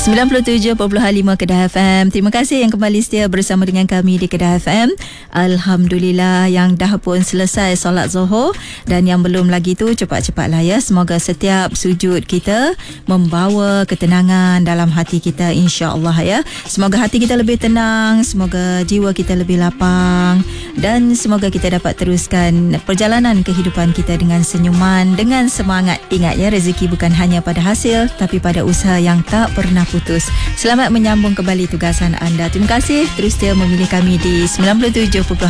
97.5 Kedah FM. Terima kasih yang kembali setia bersama dengan kami di Kedah FM. Alhamdulillah yang dah pun selesai solat Zuhur, dan yang belum lagi tu cepat-cepatlah ya. Semoga setiap sujud kita membawa ketenangan dalam hati kita, insya-Allah ya. Semoga hati kita lebih tenang, semoga jiwa kita lebih lapang, dan semoga kita dapat teruskan perjalanan kehidupan kita dengan senyuman, dengan semangat. Ingat ya, rezeki bukan hanya pada hasil tapi pada usaha yang tak pernah putus. Selamat menyambung kembali tugasan anda. Terima kasih terus setia memilih kami di 97.5